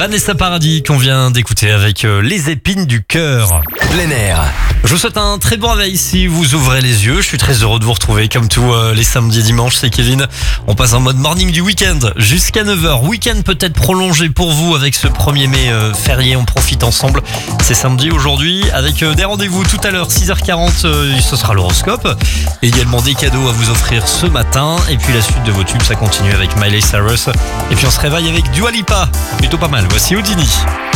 Vanessa Paradis qu'on vient d'écouter avec les épines du cœur. Plein air. Je vous souhaite un très bon réveil si vous ouvrez les yeux. Je suis très heureux de vous retrouver comme tous les samedis et dimanches. C'est Kevin. On passe en mode morning du week-end jusqu'à 9h. Week-end peut-être prolongé pour vous avec ce 1er mai férié. On profite ensemble. C'est samedi aujourd'hui avec des rendez-vous tout à l'heure 6h40. Ce sera l'horoscope. Également des cadeaux à vous offrir ce matin. Et puis la suite de vos tubes, ça continue avec Miley Cyrus. Et puis on se réveille avec Dua Lipa. Plutôt pas mal. Voici Houdini.